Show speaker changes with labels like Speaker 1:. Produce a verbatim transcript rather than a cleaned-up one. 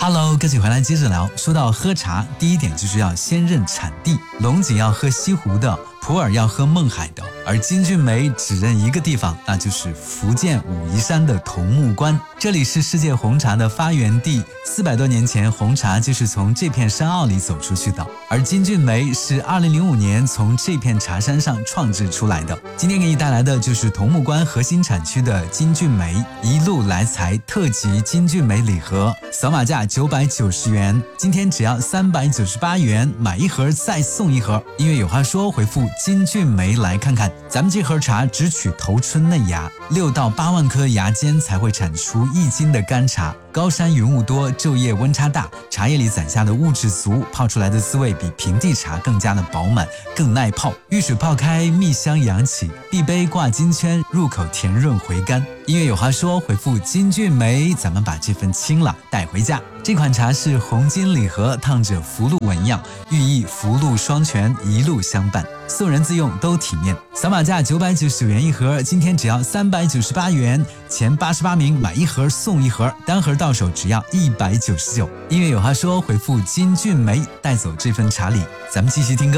Speaker 1: Hello， 歌曲回来接着聊。说到喝茶，第一点就是要先认产地，龙井要喝西湖的，普洱要喝勐海的，而金骏眉只认一个地方，那就是福建武夷山的桐木关。这里是世界红茶的发源地，四百多年前红茶就是从这片山坳里走出去的，而金骏眉是二零零五年从这片茶山上创制出来的。今天给你带来的就是桐木关核心产区的金骏眉一路来财特级金骏眉礼盒，扫码价九百九十元，今天只要三百九十八元，买一盒再送一盒。音乐有话说，回复金骏眉来看看。咱们这盒茶只取头春嫩芽，六到八万颗芽间才会产出一斤的干茶。高山云雾多，昼夜温差大，茶叶里攒下的物质足，泡出来的滋味比平地茶更加的饱满，更耐泡。遇水泡开，蜜香扬起，必杯挂金圈，入口甜润回甘。音乐有话说，回复金骏眉，咱们把这份清了带回家。这款茶是红金礼盒，烫着福禄纹样，寓意福禄双全，一路相伴，送人自用都体面。扫码价九百九十元一盒，今天只要三百九十八元，前八十八名买一盒送一盒，单盒到手只要一百九十九。音乐有话说，回复金骏眉带走这份茶礼。咱们继续听歌。